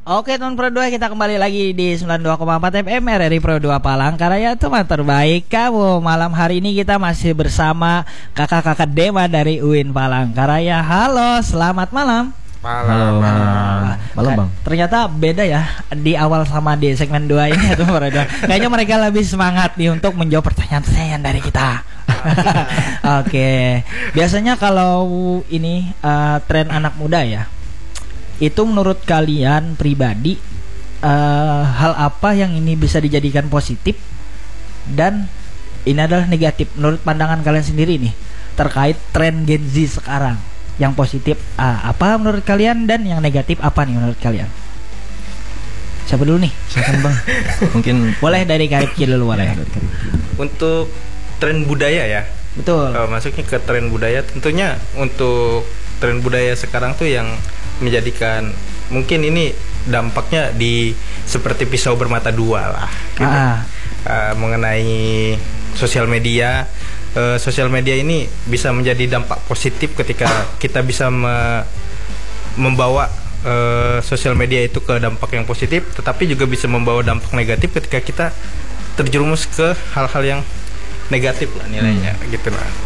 Oke teman Pro 2, kita kembali lagi di 92,4 FM RRI Pro 2 Palangkaraya, teman terbaik kamu. Malam hari ini kita masih bersama kakak-kakak Dema dari UIN Palangkaraya. Halo, selamat malam. Malam. Malam Bang. Ternyata beda ya di awal sama di segmen 2 ini ya teman Pro 2. Kayaknya mereka lebih semangat nih untuk menjawab pertanyaan-pertanyaan dari kita. Oke. Biasanya kalau ini tren anak muda ya, itu menurut kalian pribadi hal apa yang ini bisa dijadikan positif dan ini adalah negatif menurut pandangan kalian sendiri nih terkait tren Gen Z sekarang? Yang positif apa menurut kalian dan yang negatif apa nih menurut kalian? Siapa dulu nih? Silakan Bang. Mungkin boleh dari Karibki dulu boleh. Untuk tren budaya ya. Betul. Masuknya ke tren budaya, tentunya untuk tren budaya sekarang tuh yang menjadikan mungkin ini dampaknya di seperti pisau bermata dua lah gitu. Mengenai sosial media, sosial media ini bisa menjadi dampak positif ketika kita bisa membawa sosial media itu ke dampak yang positif, tetapi juga bisa membawa dampak negatif ketika kita terjerumus ke hal-hal yang negatif lah nilainya gitu lah.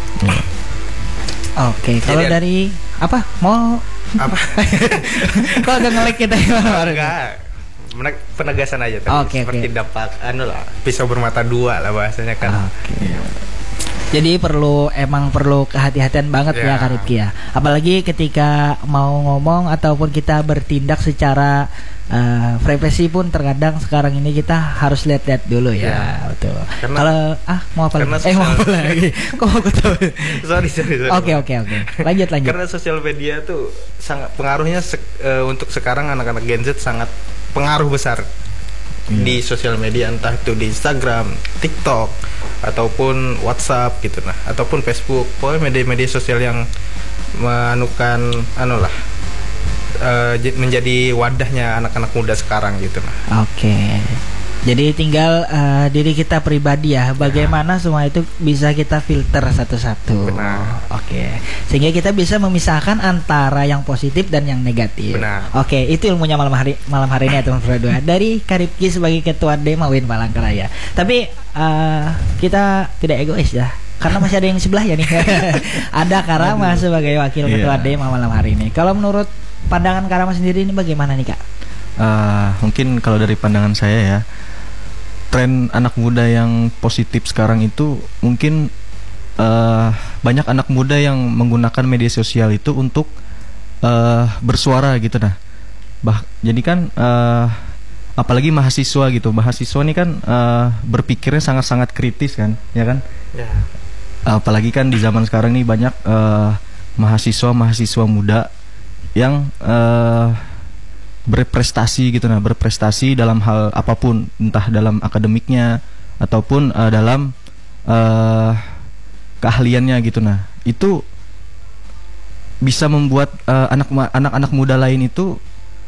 Oke, kalau dari apa? Mau apa? Kok agak ngelek kita enggak. Penegasan aja tadi. Seperti dampak lah, pisau bermata dua lah bahasanya kan. Jadi emang perlu kehati-hatian banget ya Karibki ya. Apalagi ketika mau ngomong ataupun kita bertindak secara frekuensi pun terkadang sekarang ini kita harus lihat-lihat dulu ya. Betul. Kalau mau apa lagi? Mau apa lagi? Kok aku tahu? Sorry. Oke. Lanjut. Karena sosial media tuh sangat pengaruhnya untuk sekarang anak-anak Gen Z sangat pengaruh besar di sosial media, entah itu di Instagram, TikTok, ataupun WhatsApp gitu nah, ataupun Facebook. Pokoknya media-media sosial yang menukan menjadi wadahnya anak-anak muda sekarang gitu nah. Oke. Jadi tinggal diri kita pribadi ya, bagaimana semua itu bisa kita filter satu-satu. Benar. Oke. Sehingga kita bisa memisahkan antara yang positif dan yang negatif. Benar. Oke, itu ilmunya malam hari ini ya teman Pro 2. Dari Karibki sebagai ketua Dema UIN Palangkaraya. Tapi kita tidak egois ya, karena masih ada yang sebelah ya nih. Ada Karama sebagai wakil ketua Dema malam hari ini. Kalau menurut pandangan Karama sendiri ini bagaimana nih Kak? Mungkin kalau dari pandangan saya ya, tren anak muda yang positif sekarang itu mungkin banyak anak muda yang menggunakan media sosial itu untuk bersuara gitu nah. Jadi kan apalagi mahasiswa gitu. Mahasiswa ini kan berpikirnya sangat-sangat kritis kan, ya kan? Ya. Apalagi kan di zaman sekarang ini banyak mahasiswa muda yang berprestasi gitu nah, berprestasi dalam hal apapun, entah dalam akademiknya ataupun dalam keahliannya gitu nah. Itu bisa membuat anak-anak muda lain itu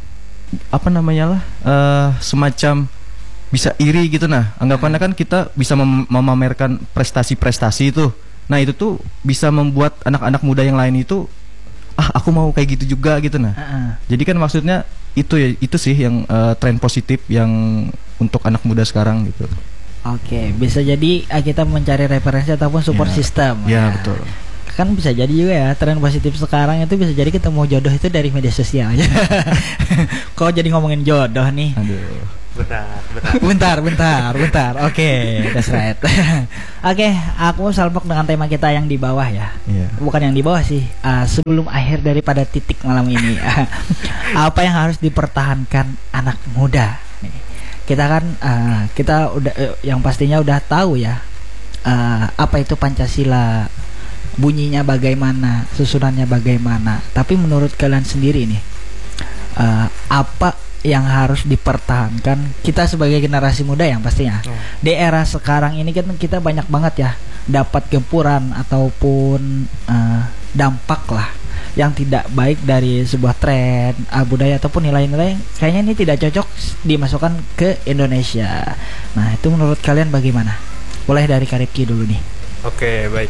semacam bisa iri gitu nah. Anggapannya kan kita bisa memamerkan prestasi-prestasi itu. Nah, itu tuh bisa membuat anak-anak muda yang lain itu aku mau kayak gitu juga gitu nah. Jadi kan maksudnya itu sih yang tren positif yang untuk anak muda sekarang gitu. Oke, bisa jadi kita mencari referensi ataupun support system. Ya, betul. Kan bisa jadi juga ya, tren positif sekarang itu bisa jadi ketemu jodoh itu dari media sosial aja. Kok jadi ngomongin jodoh nih? Aduh. Bentar. Oke, that's right. Oke, aku salpok dengan tema kita yang di bawah ya. Bukan yang di bawah sih. Sebelum akhir daripada titik malam ini, apa yang harus dipertahankan anak muda? Nih, kita kan kita udah yang pastinya udah tahu ya. Apa itu Pancasila? Bunyinya bagaimana, susunannya bagaimana. Tapi menurut kalian sendiri nih, apa yang harus dipertahankan kita sebagai generasi muda yang pastinya di era sekarang ini kan kita banyak banget ya dapat gempuran ataupun dampak lah yang tidak baik dari sebuah tren budaya ataupun nilai-nilai kayaknya ini tidak cocok dimasukkan ke Indonesia. Nah, itu menurut kalian bagaimana? Boleh dari Karibki dulu nih. Oke, baik.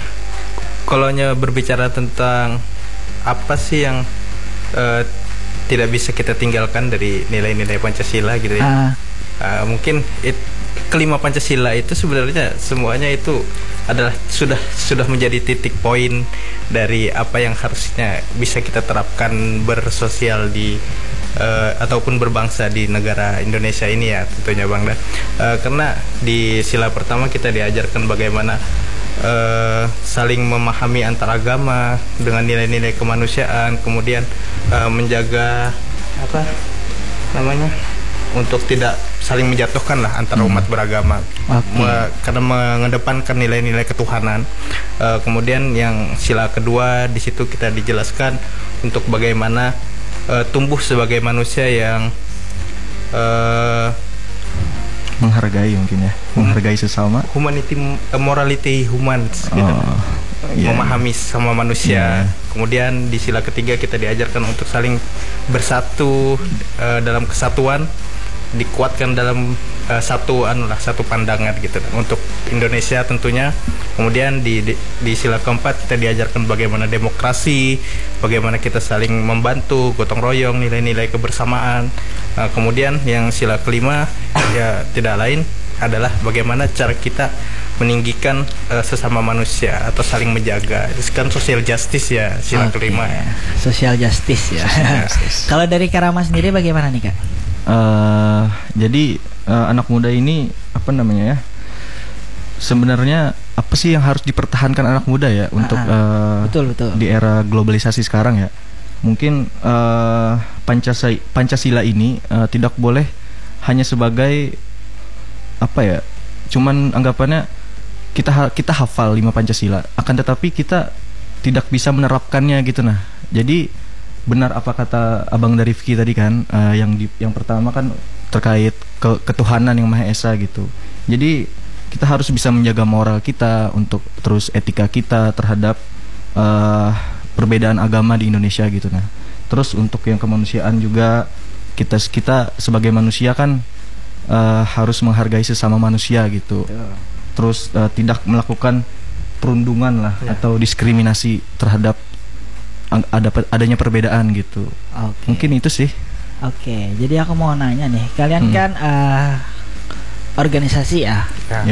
Kalau berbicara tentang apa sih yang tidak bisa kita tinggalkan dari nilai-nilai Pancasila gitu ya. Mungkin kelima Pancasila itu sebenarnya semuanya itu adalah sudah menjadi titik poin dari apa yang harusnya bisa kita terapkan bersosial di ataupun berbangsa di negara Indonesia ini ya tentunya Bang Dan. Karena di sila pertama kita diajarkan bagaimana saling memahami antar agama dengan nilai-nilai kemanusiaan, kemudian menjaga apa namanya untuk tidak saling menjatuhkan lah antara umat beragama, karena mengedepankan nilai-nilai ketuhanan. Kemudian yang sila kedua di situ kita dijelaskan untuk bagaimana tumbuh sebagai manusia yang menghargai mungkin ya, menghargai sesama, humanity, morality humans gitu. Memahami sama manusia. Kemudian di sila ketiga kita diajarkan untuk saling bersatu dalam kesatuan, dikuatkan dalam satu pandangan gitu untuk Indonesia tentunya. Kemudian di sila keempat kita diajarkan bagaimana demokrasi, bagaimana kita saling membantu, gotong royong, nilai-nilai kebersamaan. Kemudian yang sila kelima ya tidak lain adalah bagaimana cara kita meninggikan sesama manusia atau saling menjaga. Itu kan social justice ya sila kelima ya. Social justice ya. Kalau dari Karama sendiri bagaimana nih Kak? Jadi anak muda ini apa namanya ya? Sebenarnya apa sih yang harus dipertahankan anak muda ya untuk betul. Di era globalisasi sekarang ya? Mungkin Pancasila ini tidak boleh hanya sebagai apa ya? Cuman anggapannya kita hafal 5 Pancasila, akan tetapi kita tidak bisa menerapkannya gitu nah. Jadi benar apa kata Abang dari Rifki tadi kan, yang pertama kan terkait ketuhanan yang Maha Esa gitu. Jadi kita harus bisa menjaga moral kita, untuk terus etika kita terhadap perbedaan agama di Indonesia gitu nah. Terus untuk yang kemanusiaan juga kita sebagai manusia kan harus menghargai sesama manusia gitu. Terus tidak melakukan perundungan lah atau diskriminasi terhadap adanya perbedaan gitu. Mungkin itu sih. Jadi aku mau nanya nih, kalian kan organisasi ya.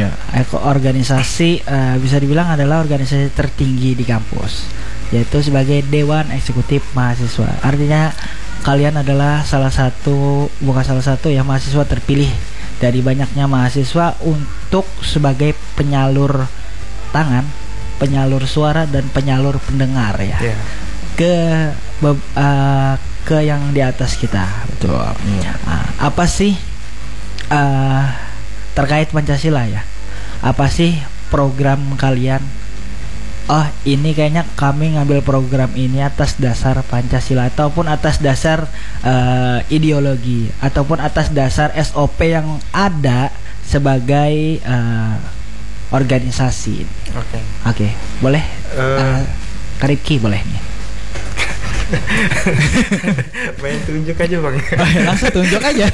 Organisasi bisa dibilang adalah organisasi tertinggi di kampus, yaitu sebagai Dewan Eksekutif Mahasiswa. Artinya kalian adalah bukan salah satu ya, mahasiswa terpilih dari banyaknya mahasiswa untuk sebagai penyalur tangan, penyalur suara dan penyalur pendengar ya. Ke yang di atas kita. Betul. Apa sih terkait Pancasila ya? Apa sih program kalian? Oh, ini kayaknya kami ngambil program ini atas dasar Pancasila, ataupun atas dasar ideologi, ataupun atas dasar SOP yang ada sebagai organisasi. Oke. Boleh Karibki boleh nih. Main tunjuk aja Bang. Langsung tunjuk aja.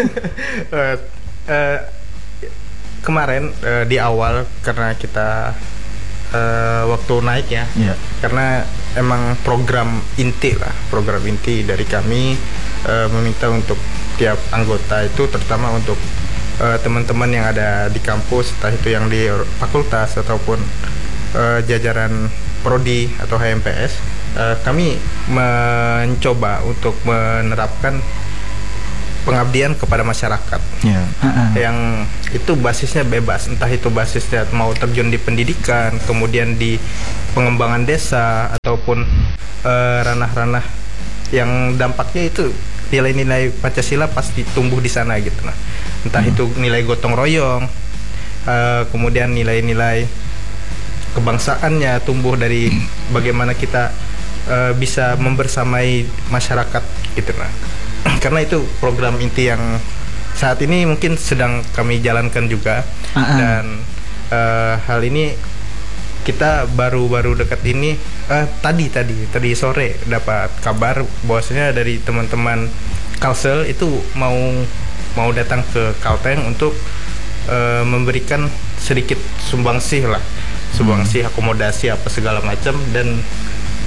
Kemarin di awal karena kita waktu naik ya, karena emang program inti dari kami meminta untuk tiap anggota itu, terutama untuk teman-teman yang ada di kampus, entah itu yang di fakultas ataupun jajaran prodi atau HMPS, kami mencoba untuk menerapkan pengabdian kepada masyarakat yang itu basisnya bebas, entah itu basisnya mau terjun di pendidikan, kemudian di pengembangan desa, ataupun ranah-ranah yang dampaknya itu nilai-nilai Pancasila pasti tumbuh di sana gitu nah. Entah itu nilai gotong royong, kemudian nilai-nilai kebangsaannya tumbuh dari bagaimana kita bisa membersamai masyarakat gitu nah. Karena itu program inti yang saat ini mungkin sedang kami jalankan juga. Dan hal ini kita baru dekat ini tadi sore dapat kabar bahwasanya dari teman-teman Kalsel itu mau datang ke Kalteng untuk memberikan sedikit sumbangsih akomodasi apa segala macam, dan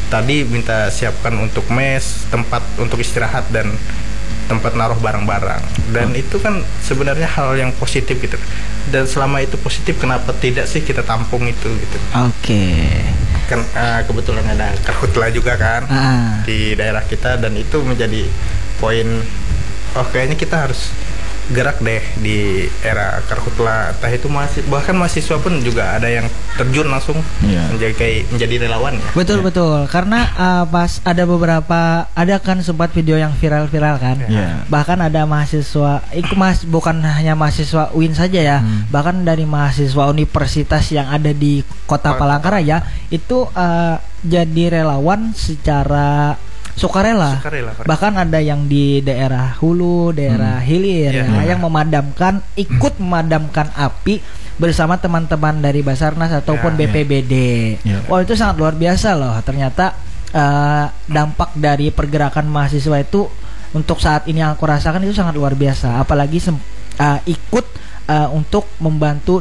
tadi minta siapkan untuk mes, tempat untuk istirahat dan tempat naruh barang-barang. Dan itu kan sebenarnya hal yang positif gitu. Dan selama itu positif, kenapa tidak sih kita tampung itu gitu. Oke. Kan kebetulan ada karhutla juga kan di daerah kita, dan itu menjadi poin, oh kayaknya kita harus gerak deh di era karhutla. Entah itu bahkan mahasiswa pun juga ada yang terjun langsung menjadi relawan ya. Betul. Karena pas ada kan sempat video yang viral kan. Bahkan ada mahasiswa bukan hanya mahasiswa UIN saja ya, bahkan dari mahasiswa universitas yang ada di Kota Palangkaraya itu jadi relawan secara sukarela. Bahkan ada yang di daerah hulu, daerah hilir yang ikut memadamkan api bersama teman-teman dari Basarnas ataupun BPBD. Wah, itu sangat luar biasa loh. Ternyata dampak dari pergerakan mahasiswa itu untuk saat ini yang aku rasakan itu sangat luar biasa. Apalagi ikut untuk membantu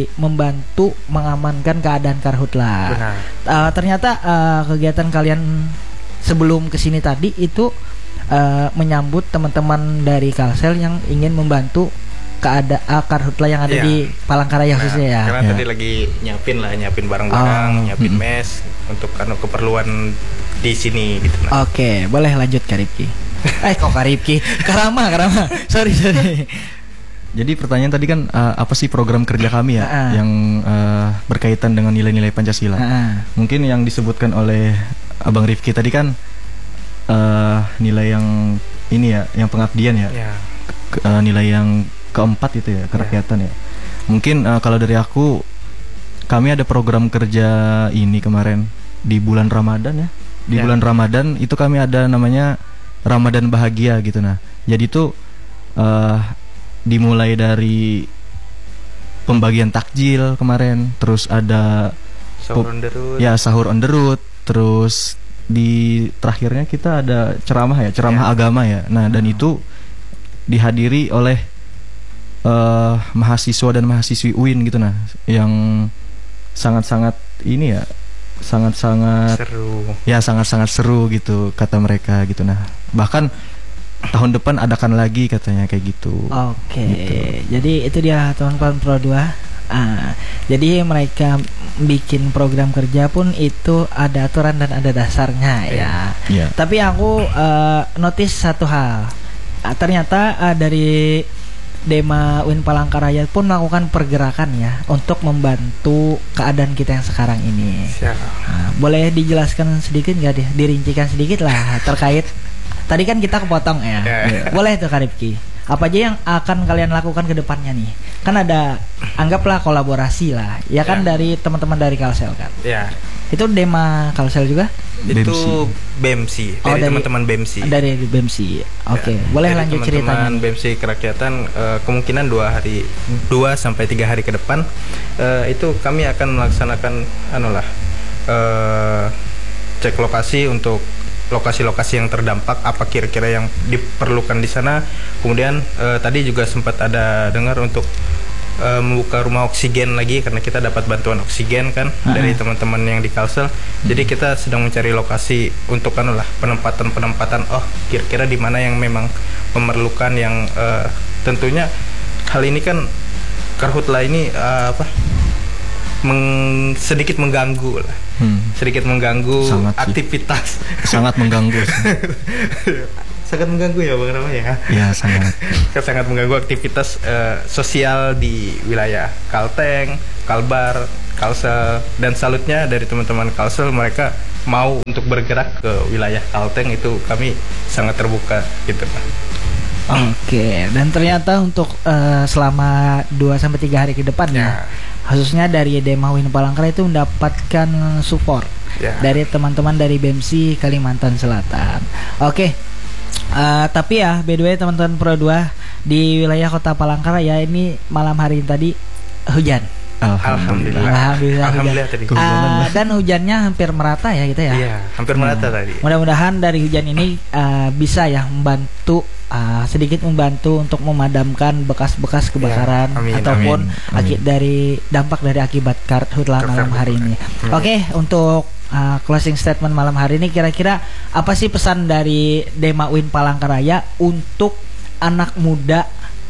mengamankan keadaan karhutla. Ternyata kegiatan kalian sebelum kesini tadi itu menyambut teman-teman dari Kalsel yang ingin membantu keadaan karhutla yang ada di Palangkaraya khususnya ya. Karena tadi lagi nyiapin barang-barang, nyiapin mes untuk keperluan di sini gitu. Oke, boleh lanjut Kak Rifki. Kok Kak Rifki? Karama. Sorry. Jadi pertanyaan tadi kan apa sih program kerja kami ya yang berkaitan dengan nilai-nilai Pancasila. Mungkin yang disebutkan oleh Abang Rifki tadi kan nilai yang ini ya, yang pengabdian ya. Nilai yang keempat itu ya, kerakyatan ya. Mungkin kalau dari aku, kami ada program kerja ini kemarin di bulan Ramadan ya. Di bulan Ramadan itu kami ada namanya Ramadan Bahagia gitu. Nah, jadi itu dimulai dari pembagian takjil kemarin, terus ada sahur on the road, terus di terakhirnya kita ada ceramah agama ya. Nah, dan itu dihadiri oleh mahasiswa dan mahasiswi UIN gitu, nah, yang sangat-sangat ini ya, sangat-sangat seru. Ya, sangat-sangat seru gitu kata mereka gitu. Nah, bahkan tahun depan adakan lagi katanya kayak gitu. Oke. Gitu. Jadi itu dia teman-teman Pro 2. Jadi mereka bikin program kerja pun itu ada aturan dan ada dasarnya ya. Tapi aku notice satu hal. Ternyata dari Dema UIN Palangkaraya pun melakukan pergerakan ya untuk membantu keadaan kita yang sekarang ini. Boleh dijelaskan sedikit nggak, dirincikan sedikit lah terkait tadi kan kita kepotong ya. Boleh tuh Kak Rifki. Apa aja yang akan kalian lakukan ke depannya nih? Kan ada, anggaplah kolaborasi lah, ya kan, dari teman-teman dari Kalsel kan. Itu Dema Kalsel juga? Itu BEMSI, dari teman-teman BEMSI. Dari BEMSI. Oke, boleh lanjut ceritanya. Teman-teman BEMSI kerakyatan kemungkinan 2 sampai 3 hari ke depan itu kami akan melaksanakan cek lokasi untuk lokasi-lokasi yang terdampak, apa kira-kira yang diperlukan di sana. Kemudian tadi juga sempat ada dengar untuk membuka rumah oksigen lagi, karena kita dapat bantuan oksigen kan dari teman-teman yang di Kalsel. Jadi kita sedang mencari lokasi untuk penempatan. Oh, kira-kira di mana yang memang memerlukan, yang tentunya hal ini kan karhutla ini sedikit mengganggu lah. Sedikit mengganggu aktivitas. Sangat mengganggu. Sangat mengganggu ya Bang Rama ya. Ya, sangat. Sangat mengganggu aktivitas sosial di wilayah Kalteng, Kalbar, Kalsel, dan salutnya dari teman-teman Kalsel, mereka mau untuk bergerak ke wilayah Kalteng, itu kami sangat terbuka gitu Pak. Oke, dan ternyata untuk selama 2 sampai 3 hari ke depan ya, khususnya dari Dema UIN Palangkaraya itu mendapatkan support dari teman-teman dari BEMSI Kalimantan Selatan. Oke. Tapi ya, by the way teman-teman Pro 2, di wilayah Kota Palangkaraya ini malam hari tadi hujan. Alhamdulillah tadi. Dan hujannya hampir merata ya gitu ya. Iya, hampir merata tadi. Mudah-mudahan dari hujan ini bisa ya membantu sedikit membantu untuk memadamkan bekas-bekas kebakaran ataupun dari dampak dari akibat karhutla malam hari ini. Oke, untuk closing statement malam hari ini, kira-kira apa sih pesan dari Dema UIN Palangkaraya untuk anak muda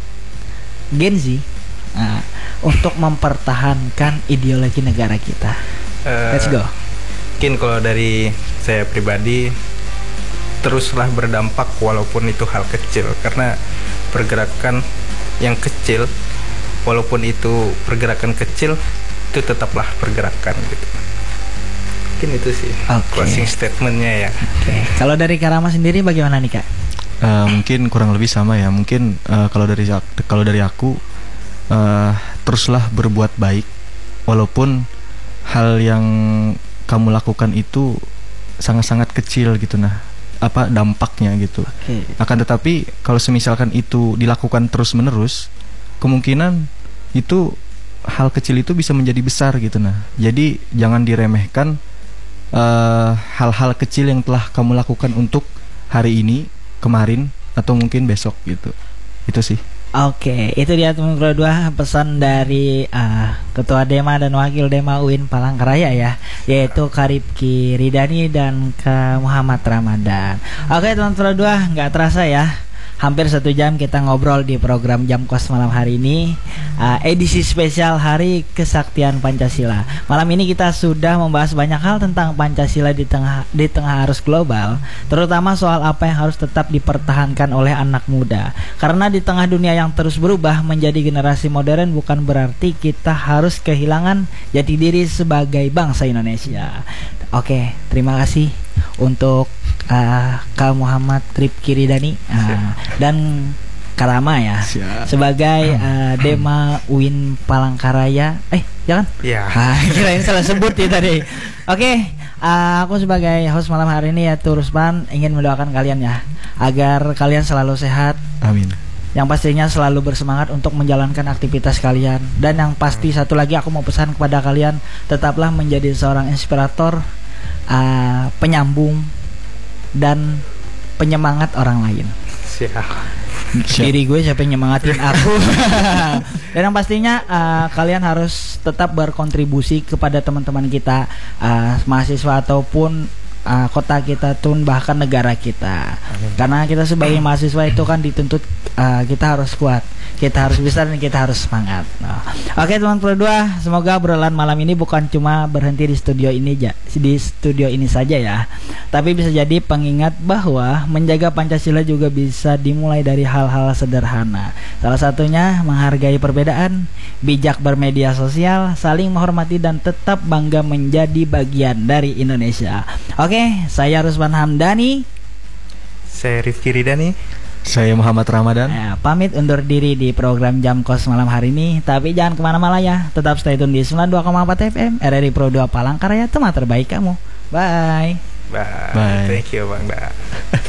Gen Z untuk mempertahankan ideologi negara kita? Let's go. Mungkin kalau dari saya pribadi, teruslah berdampak walaupun itu hal kecil, karena pergerakan yang kecil, walaupun itu pergerakan kecil, itu tetaplah pergerakan gitu. Mungkin itu sih closing statementnya ya. Kalau dari Karama sendiri bagaimana nih Kak? Mungkin kurang lebih sama ya. Mungkin kalau dari aku teruslah berbuat baik walaupun hal yang kamu lakukan itu sangat-sangat kecil gitu, apa dampaknya gitu. Akan tetapi kalau semisalkan itu dilakukan terus-menerus, kemungkinan itu hal kecil itu bisa menjadi besar gitu. Jadi jangan diremehkan hal-hal kecil yang telah kamu lakukan untuk hari ini, kemarin, atau mungkin besok gitu. Itu sih. Oke, itu dia teman-teman kedua pesan dari Ketua Dema dan Wakil Dema UIN Palangkaraya ya, yaitu Kak Rifki Ridani dan Kak Muhammad Ramadan. Oke teman-teman kedua, nggak terasa ya, hampir 1 jam kita ngobrol di program Jam Kos malam hari ini, edisi spesial Hari Kesaktian Pancasila. Malam ini kita sudah membahas banyak hal tentang Pancasila di tengah arus global, terutama soal apa yang harus tetap dipertahankan oleh anak muda. Karena di tengah dunia yang terus berubah menjadi generasi modern, bukan berarti kita harus kehilangan jati diri sebagai bangsa Indonesia. Oke, terima kasih untuk Kak Muhammad Rifki Ridani dan Karama ya. Sebagai Dema UIN Palangkaraya. Jangan? Iya. Kirain salah sebut ya tadi. Oke, aku sebagai host malam hari ini ya Rusman ingin mendoakan kalian ya, agar kalian selalu sehat. Amin. Yang pastinya selalu bersemangat untuk menjalankan aktivitas kalian. Dan yang pasti satu lagi aku mau pesan kepada kalian, tetaplah menjadi seorang inspirator, penyambung, dan penyemangat orang lain. Siap. Diri gue siapa yang nyemangatin aku. Dan yang pastinya kalian harus tetap berkontribusi kepada teman-teman kita, mahasiswa ataupun kota kita tun bahkan negara kita. Karena kita sebagai mahasiswa itu kan dituntut kita harus kuat, kita harus besar, dan kita harus semangat. Oke teman-teman berdua, semoga obrolan malam ini bukan cuma berhenti di studio ini saja ya, tapi bisa jadi pengingat bahwa menjaga Pancasila juga bisa dimulai dari hal-hal sederhana. Salah satunya menghargai perbedaan, bijak bermedia sosial, saling menghormati, dan tetap bangga menjadi bagian dari Indonesia. Oke, saya Rusman Hamdani. Saya Rifki Ridani. Saya Muhammad Ramadan. Pamit undur diri di program Jam Kos malam hari ini. Tapi jangan kemana-mana ya, tetap stay tune di 92,4 FM RRI Pro 2 Palangkaraya, teman terbaik kamu. Bye. Bye. Thank you Bang.